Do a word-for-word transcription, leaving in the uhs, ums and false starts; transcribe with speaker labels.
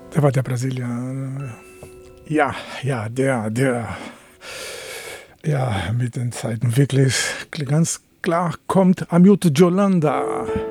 Speaker 1: Der war der Brasilianer. Ja, ja, der, der, ja, mit den Zeiten wirklich ganz klar kommt Hamilton de Holanda.